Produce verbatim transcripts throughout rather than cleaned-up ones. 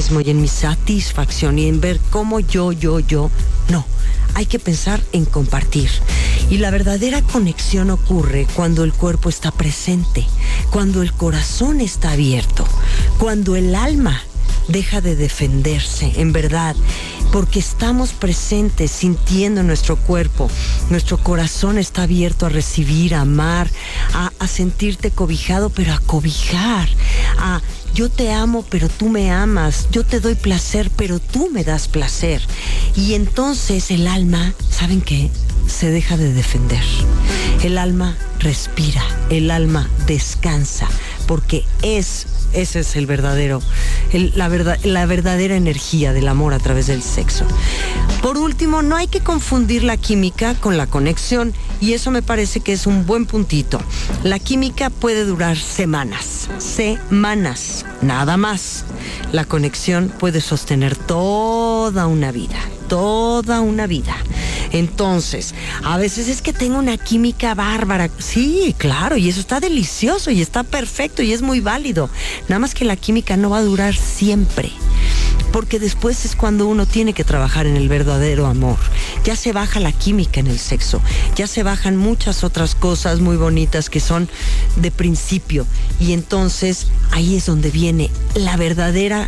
mismo y en mi satisfacción y en ver cómo yo, yo, yo. No, hay que pensar en compartir. Y la verdadera conexión ocurre cuando el cuerpo está presente, cuando el corazón está abierto, cuando el alma deja de defenderse, en verdad, porque estamos presentes, sintiendo nuestro cuerpo. Nuestro corazón está abierto a recibir, a amar, a, a sentirte cobijado, pero a cobijar, a yo te amo, pero tú me amas, yo te doy placer, pero tú me das placer. Y entonces el alma, ¿saben qué? Se deja de defender. El alma respira, el alma descansa, porque es, ese es el verdadero, el, la, verdad, la verdadera energía del amor a través del sexo. Por último, no hay que confundir la química con la conexión, y eso me parece que es un buen puntito. La química puede durar semanas, semanas, nada más. La conexión puede sostener toda una vida, toda una vida. Entonces, a veces es que tengo una química bárbara. Sí, claro, y eso está delicioso y está perfecto y es muy válido. Nada más que la química no va a durar siempre, porque después es cuando uno tiene que trabajar en el verdadero amor. Ya se baja la química en el sexo, ya se bajan muchas otras cosas muy bonitas que son de principio, y entonces ahí es donde viene la verdadera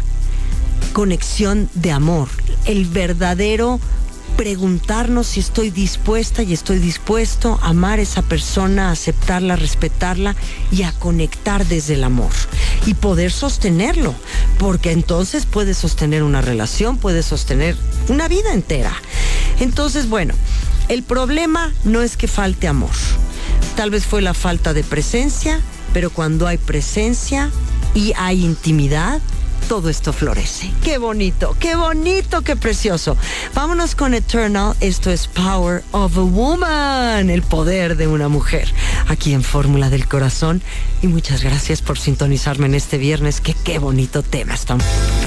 conexión de amor, el verdadero preguntarnos si estoy dispuesta y estoy dispuesto a amar a esa persona, a aceptarla, a respetarla y a conectar desde el amor y poder sostenerlo, porque entonces puedes sostener una relación, puedes sostener una vida entera. Entonces, bueno, el problema no es que falte amor, tal vez fue la falta de presencia, pero cuando hay presencia y hay intimidad, todo esto florece. ¡Qué bonito! ¡Qué bonito! ¡Qué precioso! Vámonos con Eternal. Esto es Power of a Woman, el poder de una mujer, aquí en Fórmula del Corazón. Y muchas gracias por sintonizarme en este viernes. ¡Qué, qué bonito tema estamos!